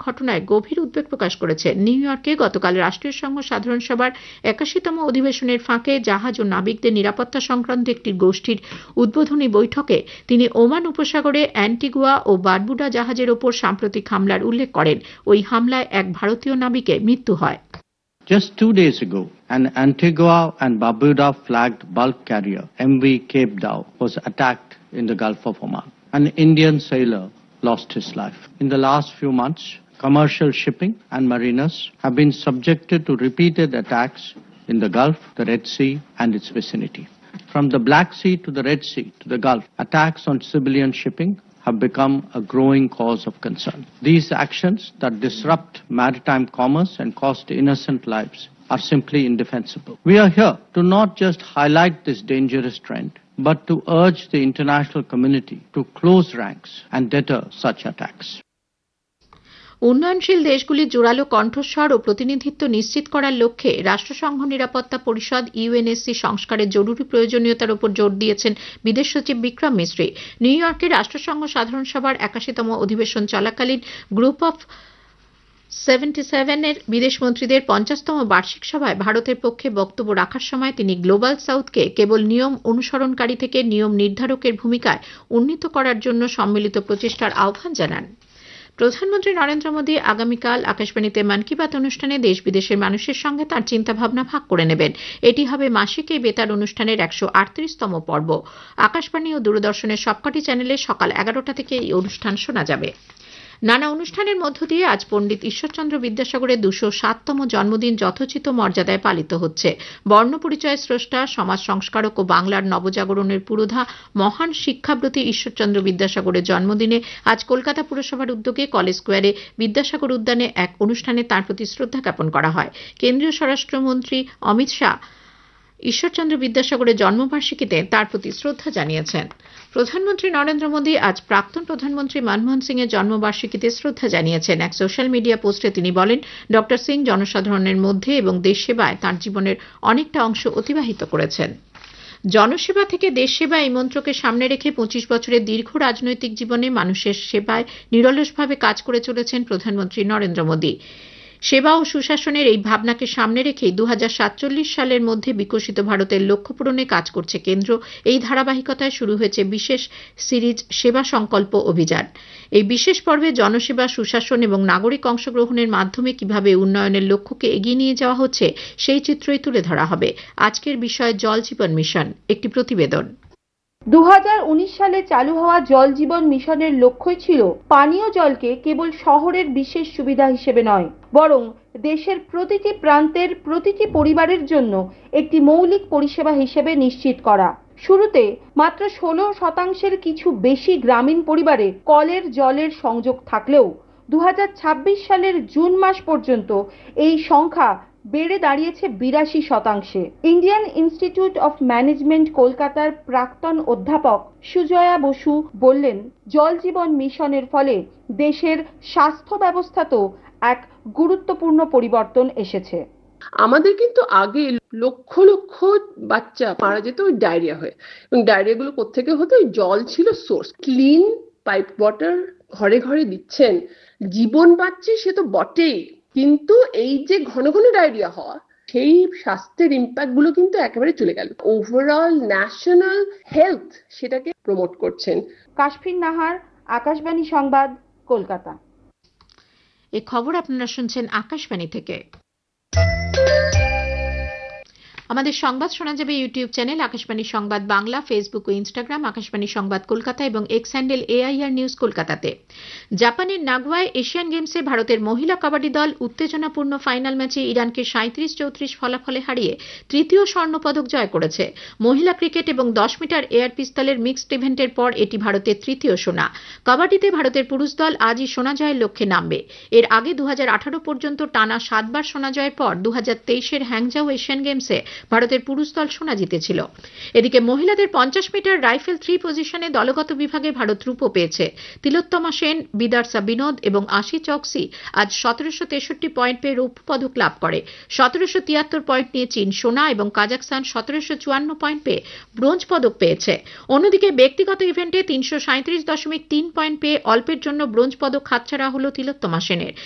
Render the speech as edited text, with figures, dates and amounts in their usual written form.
ঘটনায় গভীর উদ্বেগ প্রকাশ করেছে। নিউ ইয়র্কে গতকাল রাষ্ট্রীয় সংঘ সাধারণ সভার 81তম অধিবেশনের ফাঁকে জাহাজ ও নাবিকদের নিরাপত্তা সংক্রান্ত একটি গোষ্ঠীর উদ্বোধনী বৈঠকে তিনি ওমান উপসাগরে অ্যান্টিগুয়া ও বারবুডা জাহাজের ওপর সাম্প্রতিক হামলার উল্লেখ করেন। ওই হামলায় এক ভারতীয় নাবিকের মৃত্যু হয়। Just 2 days ago, an Antigua and Barbuda flagged bulk carrier, MV Cape Dao, was attacked in the Gulf of Oman. An Indian sailor lost his life. In the last few months, commercial shipping and mariners have been subjected to repeated attacks in the Gulf, the Red Sea, and its vicinity. From the Black Sea to the Red Sea to the Gulf, attacks on civilian shipping have become a growing cause of concern. These actions that disrupt maritime commerce and cost innocent lives are simply indefensible. We are here to not just highlight this dangerous trend, but to urge the international community to close ranks and deter such attacks. উন্নয়নশীল দেশগুলির জোরালো কণ্ঠস্বর ও প্রতিনিধিত্ব নিশ্চিত করার লক্ষ্যে রাষ্ট্রসংঘ নিরাপত্তা পরিষদ ইউএনএসসি সংস্কারের জরুরি প্রয়োজনীয়তার উপর জোর দিয়েছেন বিদেশ সচিব বিক্রম মিশ্রি। নিউ ইয়র্কে রাষ্ট্রসংঘ সাধারণ সভার 81তম অধিবেশন চলাকালীন গ্রুপ অফ 77 এর বিদেশমন্ত্রীদের 50তম বার্ষিক সভায় ভারতের পক্ষে বক্তব্য রাখার সময় তিনি গ্লোবাল সাউথকে কেবল নিয়ম অনুসরণকারী থেকে নিয়ম নির্ধারকের ভূমিকায় উন্নীত করার জন্য সম্মিলিত প্রচেষ্টার আহ্বান জানান। প্রধানমন্ত্রী নরেন্দ্র মোদী আগামীকাল আকাশবাণীতে মন কি বাত অনুষ্ঠানে দেশ বিদেশের মানুষের সঙ্গে তাঁর চিন্তাভাবনা ভাগ করে নেবেন। এটি হবে মাসিক এই বেতার অনুষ্ঠানের 138তম পর্ব। আকাশবাণী ও দূরদর্শনের সবকটি চ্যানেলে সকাল 11টা থেকে এই অনুষ্ঠান শোনা যাবে। নানা অনুষ্ঠানের মধ্য দিয়ে আজ পণ্ডিত ঈশ্বরচন্দ্র বিদ্যাসাগরের 207তম জন্মদিন যথোচিত মর্যাদায় পালিত হচ্ছে। বর্ণপরিচয় স্রষ্টা, সমাজ সংস্কারক ও বাংলার নবজাগরণের পুরোধা মহান শিক্ষাব্রতী ঈশ্বরচন্দ্র বিদ্যাসাগরের জন্মদিনে আজ কলকাতা পুরসভার উদ্যোগে কলেজ স্কোয়ারে বিদ্যাসাগর উদ্যানে এক অনুষ্ঠানে তাঁর প্রতি শ্রদ্ধা জ্ঞাপন করা হয়। কেন্দ্রীয় স্বরাষ্ট্রমন্ত্রী অমিত শাহ ঈশ্বরচন্দ্র বিদ্যাসাগরের জন্মবার্ষিকীতে তাঁর প্রতি শ্রদ্ধা জানিয়েছেন। প্রধানমন্ত্রী নরেন্দ্র মোদী আজ প্রাক্তন প্রধানমন্ত্রী মনমোহন সিং এর জন্মবার্ষিকীতে শ্রদ্ধা জানিয়েছেন। এক সোশ্যাল মিডিয়া পোস্টে তিনি বলেন, ডক্টর সিং জনসাধারণের মধ্যে এবং দেশ সেবায় তাঁর জীবনের অনেকটা অংশ অতিবাহিত করেছেন। জনসেবা থেকে দেশ সেবা এই মন্ত্রকে সামনে রেখে 25 বছরের দীর্ঘ রাজনৈতিক জীবনে মানুষের সেবায় নিরলসভাবে কাজ করে চলেছেন প্রধানমন্ত্রী নরেন্দ্র মোদী। সেবা ও সুশাসনের এই ভাবনাকে সামনে রেখেই 2047 সালের মধ্যে বিকশিত ভারতের লক্ষ্য পূরণে কাজ করছে কেন্দ্র। এই ধারাবাহিকতায় শুরু হয়েছে বিশেষ সিরিজ সেবা সংকল্প অভিযান। এই বিশেষ পর্বে জনসেবা, সুশাসন এবং নাগরিক অংশগ্রহণের মাধ্যমে কিভাবে উন্নয়নের লক্ষ্যকে এগিয়ে নিয়ে যাওয়া হচ্ছে সেই চিত্রই তুলে ধরা হবে। আজকের বিষয় জল জীবন মিশন, একটি প্রতিবেদন। 2019 সালে চালু হওয়া জল জীবন মিশনের লক্ষ্যই ছিল পানীয় জলকে কেবল শহরের বিশেষ সুবিধা হিসেবে নয়, বরং দেশের প্রতিটি প্রান্তের প্রতিটি পরিবারের জন্য একটি মৌলিক পরিষেবা হিসেবে নিশ্চিত করা। শুরুতে মাত্র 16% কিছু বেশি গ্রামীণ পরিবারে কলের জলের সংযোগ থাকলেও 2026 সালের জুন মাস পর্যন্ত এই সংখ্যা বেড়ে দাঁড়িয়েছে 82%। ইন্ডিয়ান ইনস্টিটিউট অফ ম্যানেজমেন্ট কলকাতার প্রাক্তন অধ্যাপক সুজয়া বসু বললেন, জল জীবন মিশনের ফলে দেশের স্বাস্থ্য ব্যবস্থাতেও এক গুরুত্বপূর্ণ পরিবর্তন এসেছে। আমাদের কিন্তু আগে লক্ষ লক্ষ বাচ্চা মারা যেত ওই ডায়রিয়া হয়ে, এবং ডায়রিয়া গুলো কোত্থেকে হতো? জল ছিল সোর্স। ক্লিন পাইপ ওয়াটার ঘরে ঘরে দিচ্ছেন, জীবন বাঁচছে সে তো বটেই, কিন্তু এই যে ঘন ঘন ডায়রিয়া হওয়া, সেই স্বাস্থ্যের ইম্প্যাক্ট গুলো কিন্তু একেবারে চলে গেল। ওভারঅল ন্যাশনাল হেলথ সেটাকে প্রমোট করছেন। কাশফিন নাহার, আকাশবাণী সংবাদ, কলকাতা। এই খবর আপনারা শুনছেন আকাশবাণী থেকে। আমাদের সংবাদ শোনা যাবে ইউটিউব চ্যানেল আকাশবাণী সংবাদ বাংলা, ফেসবুক ও ইনস্টাগ্রাম আকাশবাণী সংবাদ কলকাতা এবং এক্স হ্যান্ডেল AIR নিউজ কলকাতাতে। জাপানের নাগোয়ায় এশিয়ান গেমসে ভারতের মহিলা কাবাডি দল উত্তেজনাপূর্ণ ফাইনাল ম্যাচে ইরানকে 37-34 ফলাফলে হারিয়ে তৃতীয় স্বর্ণপদক জয় করেছে। মহিলা ক্রিকেট এবং 10 মিটার এয়ার পিস্তলের মিক্সড ইভেন্টের পর এটি ভারতের তৃতীয় সোনা। কাবাডিতে ভারতের পুরুষ দল আজই সোনা জয়ের লক্ষ্যে নামবে। এর আগে 2018 পর্যন্ত টানা 7 বার সোনা জয়ের পর 2023-এর হ্যাংজাও এশিয়ান গেমসে ভারতের পুরুষ দল সোনা জিতেছিল। এদিকে মহিলাদের 50 মিটার রাইফেল 3 পজিশনে দলগত বিভাগে ভারত রূপো পেয়েছে। তিলোত্তমা সেন, বিদার্সা বিনোদ এবং আশি চকসি আজ 1763 পয়েন্ট পেয়ে রৌপ্য পদক লাভ করে। 1773 পয়েন্ট নিয়ে চীন সোনা এবং কাজাকস্তান 1754 পয়েন্ট পেয়ে ব্রোঞ্জ পদক পেয়েছে। অন্যদিকে ব্যক্তিগত ইভেন্টে 337.3 পয়েন্ট পেয়ে অল্পের জন্য ব্রোঞ্জ পদক হাতছাড়া হল তিলোত্তমা সেনের।